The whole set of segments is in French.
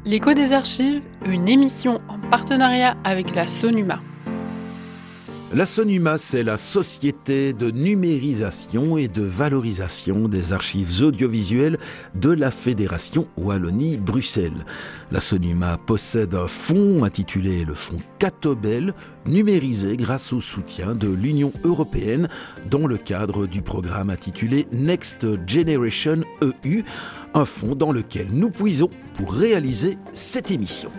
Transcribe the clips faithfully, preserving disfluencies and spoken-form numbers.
L'écho des archives, une émission en partenariat avec la Sonuma. La Sonuma, c'est la société de numérisation et de valorisation des archives audiovisuelles de la Fédération Wallonie-Bruxelles. La Sonuma possède un fonds intitulé le fonds Catobel, numérisé grâce au soutien de l'Union européenne dans le cadre du programme intitulé Next Generation E U, un fonds dans lequel nous puisons pour réaliser cette émission.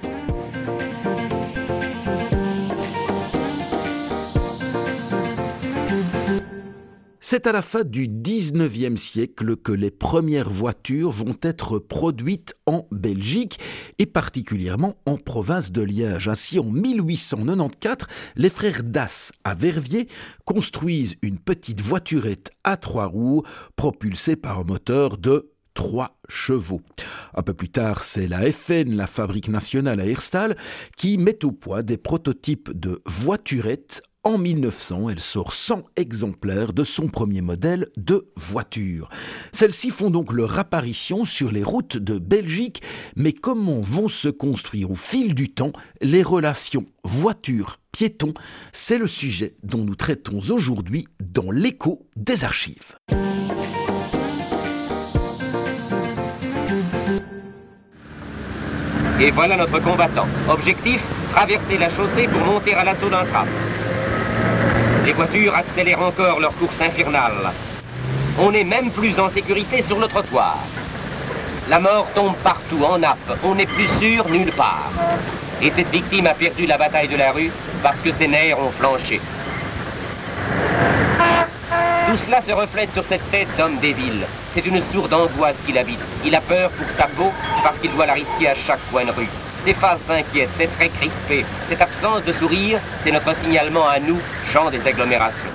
C'est à la fin du dix-neuvième siècle que les premières voitures vont être produites en Belgique et particulièrement en province de Liège. Ainsi, en mille huit cent quatre-vingt-quatorze, les frères Das à Verviers construisent une petite voiturette à trois roues propulsée par un moteur de trois chevaux. Un peu plus tard, c'est la F N, la Fabrique nationale à Herstal, qui met au point des prototypes de voiturettes. En mille neuf cents, elle sort cent exemplaires de son premier modèle de voiture. Celles-ci font donc leur apparition sur les routes de Belgique, mais comment vont se construire au fil du temps les relations voiture-piéton ? C'est le sujet dont nous traitons aujourd'hui dans l'écho des archives. Et voilà notre combattant. Objectif, traverser la chaussée pour monter à l'assaut d'un tram. Les voitures accélèrent encore leur course infernale. On n'est même plus en sécurité sur le trottoir. La mort tombe partout, en nappe. On n'est plus sûr nulle part. Et cette victime a perdu la bataille de la rue parce que ses nerfs ont flanché. Tout cela se reflète sur cette tête d'homme des villes. C'est une sourde angoisse qu'il habite. Il a peur pour sa peau parce qu'il doit la risquer à chaque coin de rue. Ces faces inquiètes, ces traits crispés, cette absence de sourire, c'est notre signalement à nous, champ des agglomérations.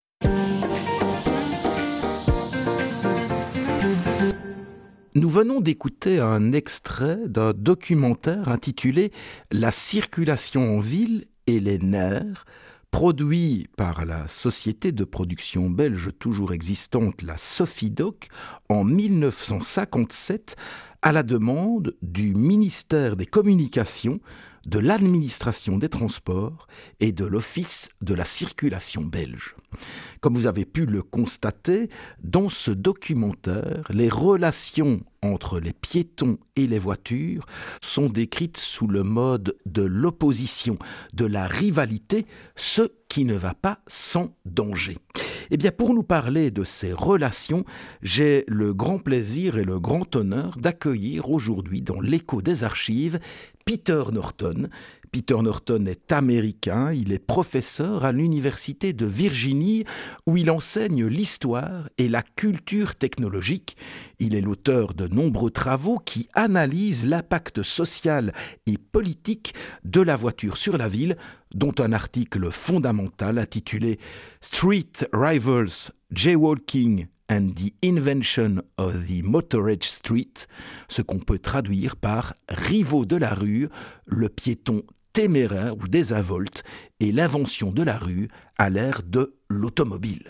Nous venons d'écouter un extrait d'un documentaire intitulé « La circulation en ville et les nerfs », produit par la société de production belge toujours existante, la Sofidoc, en mille neuf cent cinquante-sept, à la demande du ministère des Communications, de l'administration des Transports et de l'Office de la circulation belge. Comme vous avez pu le constater, dans ce documentaire, les relations entre les piétons et les voitures sont décrites sous le mode de l'opposition, de la rivalité, ce qui ne va pas sans danger. Eh bien, pour nous parler de ces relations, j'ai le grand plaisir et le grand honneur d'accueillir aujourd'hui dans l'écho des archives Peter Norton. Peter Norton est américain, il est professeur à l'Université de Virginie où il enseigne l'histoire et la culture technologique. Il est l'auteur de nombreux travaux qui analysent l'impact social et politique de la voiture sur la ville, dont un article fondamental intitulé « Street Rivals, Jaywalking and the Invention of the Motorage Street », ce qu'on peut traduire par « Rivaux de la rue, le piéton téméraire ou désinvolte et l'invention de la rue à l'ère de l'automobile ».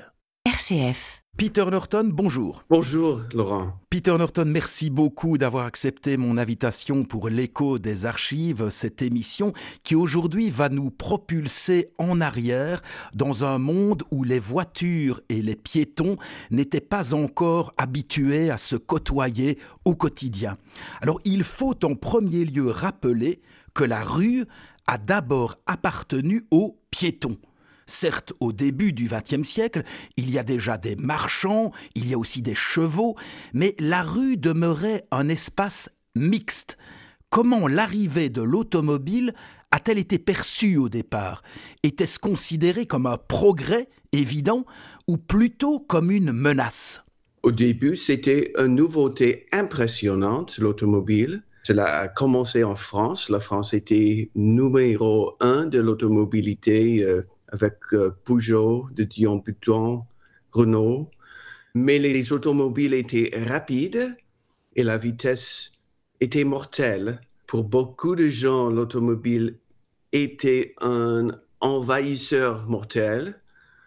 R C F. Peter Norton, bonjour. Bonjour Laurent. Peter Norton, merci beaucoup d'avoir accepté mon invitation pour l'écho des archives, cette émission qui aujourd'hui va nous propulser en arrière dans un monde où les voitures et les piétons n'étaient pas encore habitués à se côtoyer au quotidien. Alors il faut en premier lieu rappeler que la rue a d'abord appartenu aux piétons. Certes, au début du vingtième siècle, il y a déjà des marchands, il y a aussi des chevaux, mais la rue demeurait un espace mixte. Comment l'arrivée de l'automobile a-t-elle été perçue au départ ? Était-ce considéré comme un progrès évident ou plutôt comme une menace ? Au début, c'était une nouveauté impressionnante, l'automobile. Cela a commencé en France. La France était numéro un de l'automobilité euh, avec euh, Peugeot, de Dion Bouton, Renault. Mais les automobiles étaient rapides et la vitesse était mortelle. Pour beaucoup de gens, l'automobile était un envahisseur mortel.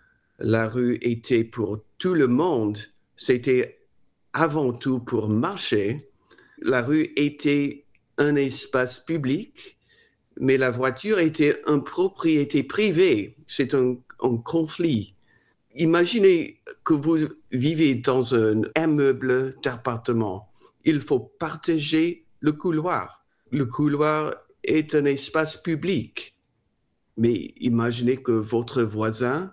La rue était pour tout le monde. C'était avant tout pour marcher. La rue était un espace public, mais la voiture était une propriété privée. C'est un, un conflit. Imaginez que vous vivez dans un immeuble d'appartement. Il faut partager le couloir. Le couloir est un espace public. Mais imaginez que votre voisin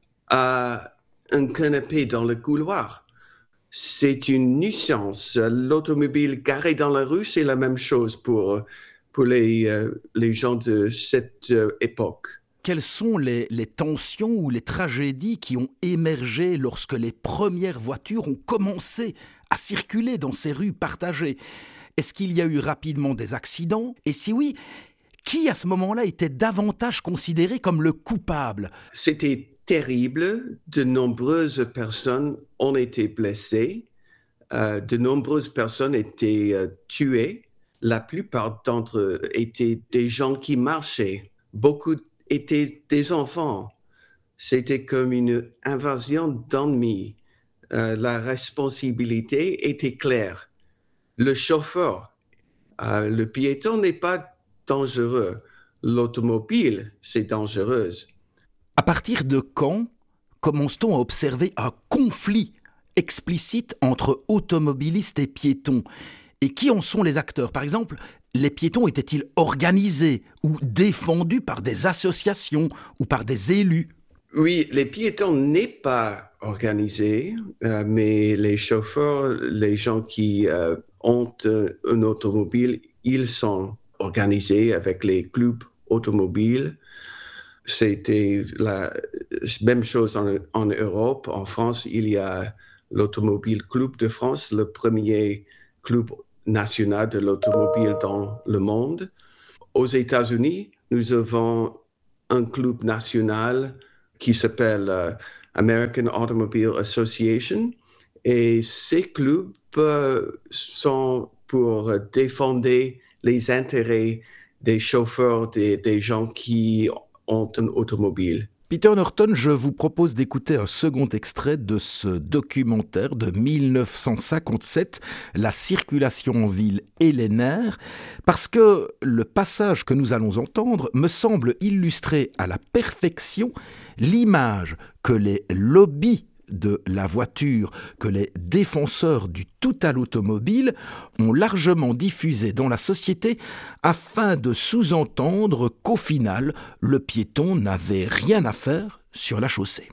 a un canapé dans le couloir. C'est une nuisance. L'automobile garée dans la rue, c'est la même chose pour, pour les, euh, les gens de cette euh, époque. Quelles sont les, les tensions ou les tragédies qui ont émergé lorsque les premières voitures ont commencé à circuler dans ces rues partagées? Est-ce qu'il y a eu rapidement des accidents? Et si oui, qui à ce moment-là était davantage considéré comme le coupable? C'était terrible. De nombreuses personnes ont été blessées. Euh, de nombreuses personnes étaient euh, tuées. La plupart d'entre eux étaient des gens qui marchaient. Beaucoup étaient des enfants. C'était comme une invasion d'ennemis. Euh, la responsabilité était claire. Le chauffeur, euh, le piéton n'est pas dangereux. L'automobile, c'est dangereuse. À partir de quand commence-t-on à observer un conflit explicite entre automobilistes et piétons? Et qui en sont les acteurs? Par exemple, les piétons étaient-ils organisés ou défendus par des associations ou par des élus? Oui, les piétons n'est pas organisés, euh, mais les chauffeurs, les gens qui euh, ont euh, une automobile, ils sont organisés avec les clubs automobiles. C'était la même chose en, en Europe. En France, il y a l'Automobile Club de France, le premier club national de l'automobile dans le monde. Aux États-Unis, nous avons un club national qui s'appelle euh, American Automobile Association. Et ces clubs euh, sont pour défendre les intérêts des chauffeurs, des, des gens qui ont une automobile. Peter Norton, je vous propose d'écouter un second extrait de ce documentaire de mille neuf cent cinquante-sept, La circulation en ville et les nerfs, parce que le passage que nous allons entendre me semble illustrer à la perfection l'image que les lobbies de la voiture, que les défenseurs du tout à l'automobile ont largement diffusé dans la société afin de sous-entendre qu'au final, le piéton n'avait rien à faire sur la chaussée.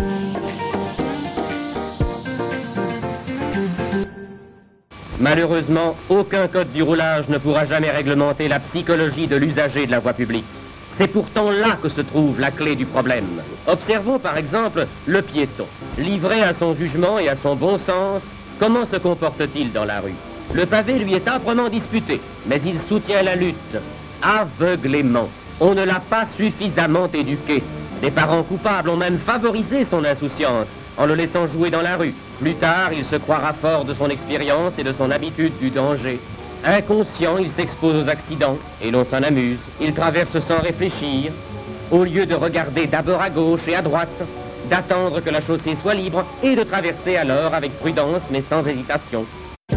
Malheureusement, aucun code du roulage ne pourra jamais réglementer la psychologie de l'usager de la voie publique. C'est pourtant là que se trouve la clé du problème. Observons par exemple le piéton. Livré à son jugement et à son bon sens, comment se comporte-t-il dans la rue? Le pavé lui est âprement disputé, mais il soutient la lutte, aveuglément. On ne l'a pas suffisamment éduqué. Des parents coupables ont même favorisé son insouciance en le laissant jouer dans la rue. Plus tard, il se croira fort de son expérience et de son habitude du danger. Inconscient, il s'expose aux accidents et l'on s'en amuse. Il traverse sans réfléchir, au lieu de regarder d'abord à gauche et à droite, d'attendre que la chaussée soit libre et de traverser alors avec prudence mais sans hésitation.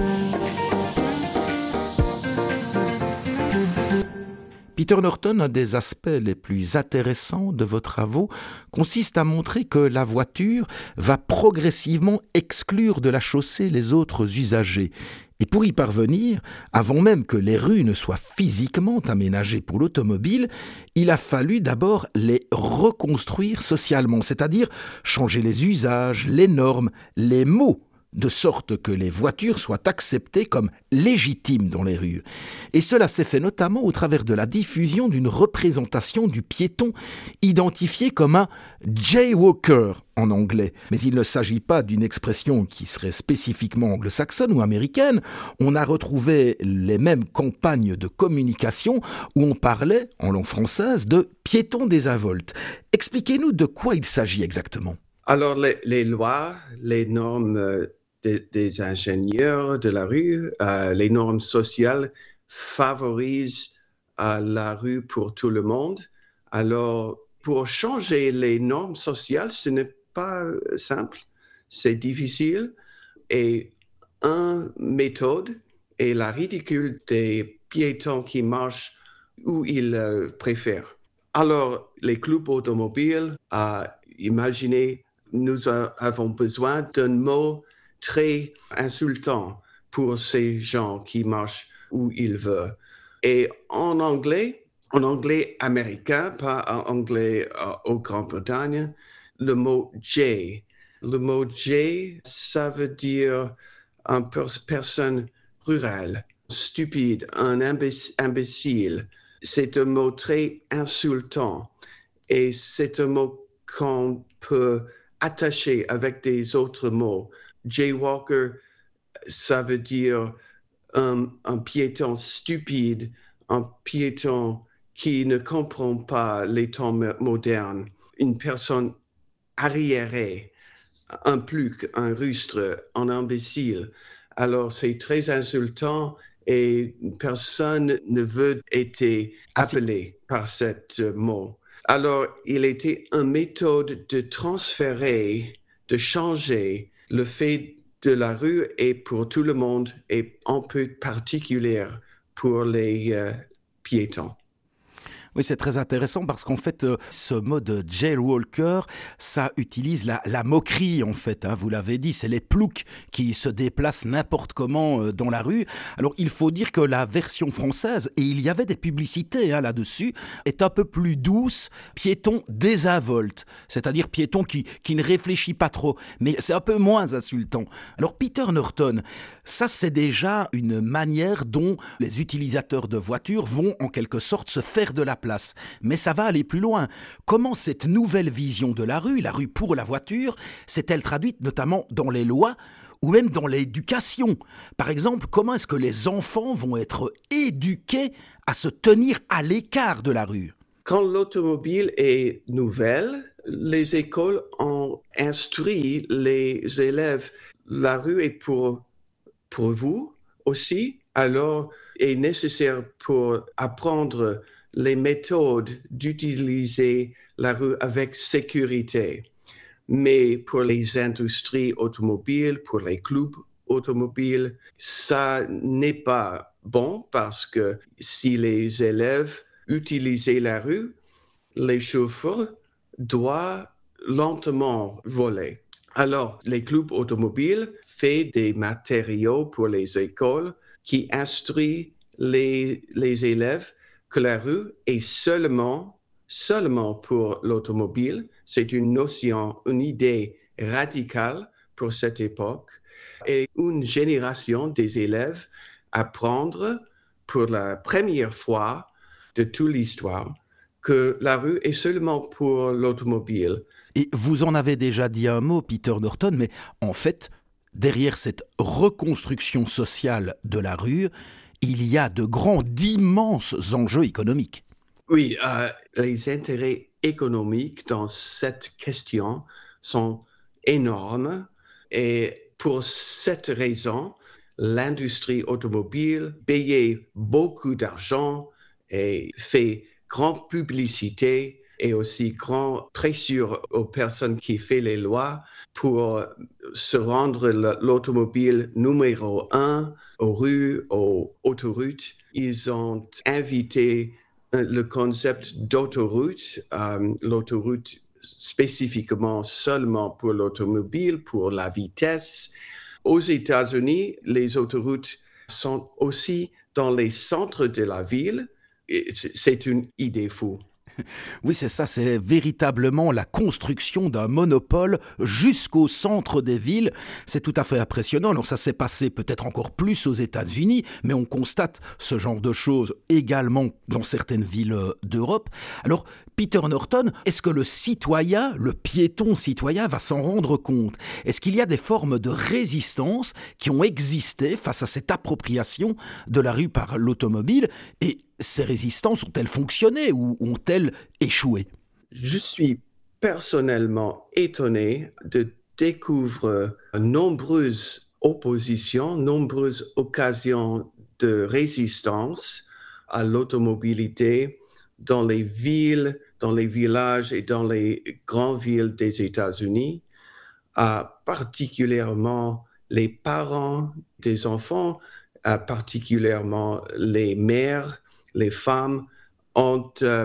Peter Norton, un des aspects les plus intéressants de vos travaux consiste à montrer que la voiture va progressivement exclure de la chaussée les autres usagers. Et pour y parvenir, avant même que les rues ne soient physiquement aménagées pour l'automobile, il a fallu d'abord les reconstruire socialement, c'est-à-dire changer les usages, les normes, les mots, de sorte que les voitures soient acceptées comme légitimes dans les rues. Et cela s'est fait notamment au travers de la diffusion d'une représentation du piéton identifié comme un jaywalker en anglais. Mais il ne s'agit pas d'une expression qui serait spécifiquement anglo-saxonne ou américaine. On a retrouvé les mêmes campagnes de communication où on parlait, en langue française, de piéton désinvolte. Expliquez-nous de quoi il s'agit exactement. Alors, les, les lois, les normes euh, des, des ingénieurs de la rue, euh, les normes sociales favorisent euh, la rue pour tout le monde. Alors, pour changer les normes sociales, ce n'est pas simple, c'est difficile. Et une méthode est la ridicule des piéton qui marche où il euh, préfère. Alors, les clubs automobiles ont imaginé, nous a, avons besoin d'un mot très insultant pour ces gens qui marchent où ils veulent. Et en anglais, en anglais américain, pas en anglais euh, au Grande-Bretagne, le mot « J ». Le mot « J », ça veut dire une pers- personne rurale, stupide, un imbéc- imbécile. C'est un mot très insultant et c'est un mot qu'on peut attacher avec des autres mots. Jaywalker, ça veut dire un, un piéton stupide, un piéton qui ne comprend pas les temps modernes, une personne arriérée, un pluc, un rustre, un imbécile. Alors c'est très insultant et personne ne veut être appelé par ce mot. Alors il était une méthode de transférer, de changer le fait de la rue et pour tout le monde et un peu particulier pour les euh, piétons. Oui, c'est très intéressant parce qu'en fait, euh, ce mode jailwalker, ça utilise la, la moquerie, en fait. Hein, vous l'avez dit, c'est les ploucs qui se déplacent n'importe comment euh, dans la rue. Alors, il faut dire que la version française, et il y avait des publicités hein, là-dessus, est un peu plus douce, piéton désinvolte, c'est-à-dire piéton qui, qui ne réfléchit pas trop, mais c'est un peu moins insultant. Alors, Peter Norton, ça, c'est déjà une manière dont les utilisateurs de voitures vont en quelque sorte se faire de la place. Mais ça va aller plus loin. Comment cette nouvelle vision de la rue, la rue pour la voiture, s'est-elle traduite notamment dans les lois ou même dans l'éducation? Par exemple, comment est-ce que les enfants vont être éduqués à se tenir à l'écart de la rue? Quand l'automobile est nouvelle, les écoles ont instruit les élèves. La rue est pour, pour vous aussi, alors est nécessaire pour apprendre les méthodes d'utiliser la rue avec sécurité. Mais pour les industries automobiles, pour les clubs automobiles, ça n'est pas bon parce que si les élèves utilisent la rue, les chauffeurs doivent lentement voler. Alors, les clubs automobiles font des matériaux pour les écoles qui instruisent les, les élèves que la rue est seulement, seulement pour l'automobile. C'est une notion, une idée radicale pour cette époque. Et une génération des élèves apprendre pour la première fois de toute l'histoire que la rue est seulement pour l'automobile. Et vous en avez déjà dit un mot, Peter Norton, mais en fait, derrière cette reconstruction sociale de la rue, il y a de grands, d'immenses enjeux économiques. Oui, euh, les intérêts économiques dans cette question sont énormes et pour cette raison, l'industrie automobile payait beaucoup d'argent et fait grande publicité et aussi grande pression aux personnes qui font les lois pour se rendre l'automobile numéro un aux rues, aux autoroutes. Ils ont invité le concept d'autoroute, euh, l'autoroute spécifiquement seulement pour l'automobile, pour la vitesse. Aux États-Unis, les autoroutes sont aussi dans les centres de la ville. C'est une idée fou. Oui, c'est ça, c'est véritablement la construction d'un monopole jusqu'au centre des villes. C'est tout à fait impressionnant. Alors ça s'est passé peut-être encore plus aux États-Unis, mais on constate ce genre de choses également dans certaines villes d'Europe. Alors, Peter Norton, est-ce que le citoyen, le piéton citoyen va s'en rendre compte? Est-ce qu'il y a des formes de résistance qui ont existé face à cette appropriation de la rue par l'automobile? Et ces résistances ont-elles fonctionné ou ont-elles échoué? Je suis personnellement étonné de découvrir nombreuses oppositions, nombreuses occasions de résistance à l'automobilité dans les villes, dans les villages et dans les grandes villes des États-Unis, à particulièrement les parents des enfants euh, particulièrement les mères, les femmes, ont euh,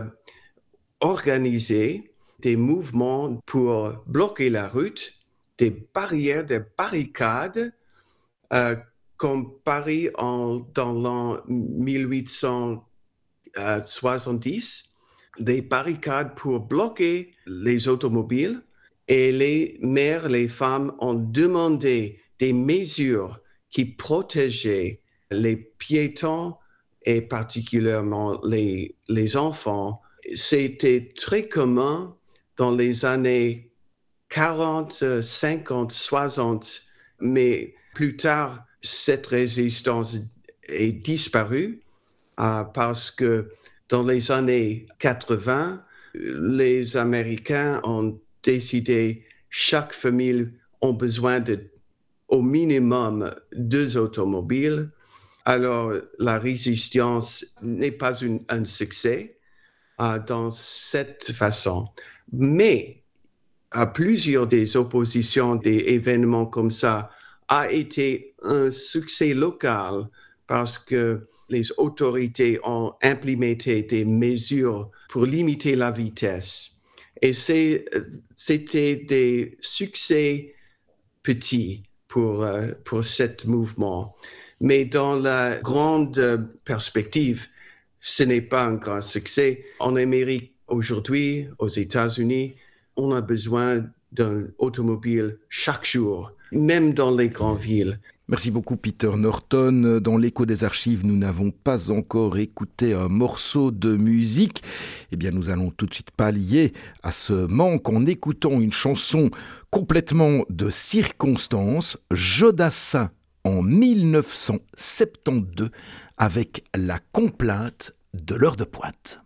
organisé des mouvements pour bloquer la route, des barrières, des barricades, euh, comme Paris en, dans l'an mille huit cent soixante-dix, des barricades pour bloquer les automobiles, et les mères, les femmes ont demandé des mesures qui protégeaient les piétons et particulièrement les, les enfants. C'était très commun dans les années quarante, cinquante, soixante, mais plus tard, cette résistance est disparue euh, parce que dans les années quatre-vingts, les Américains ont décidé chaque famille a besoin de au minimum deux automobiles. Alors, la résistance n'est pas une, un succès euh, dans cette façon. Mais à plusieurs des oppositions, des événements comme ça, a été un succès local parce que les autorités ont implémenté des mesures pour limiter la vitesse. Et c'est, c'était des succès petits pour, euh, pour ce mouvement. Mais dans la grande perspective, ce n'est pas un grand succès. En Amérique, aujourd'hui, aux États-Unis, on a besoin d'un automobile chaque jour, même dans les grandes villes. Merci beaucoup Peter Norton. Dans l'écho des archives, nous n'avons pas encore écouté un morceau de musique. Eh bien, nous allons tout de suite pallier à ce manque en écoutant une chanson complètement de circonstance, Jodassin en mille neuf cent soixante-douze, avec la complainte de l'heure de pointe.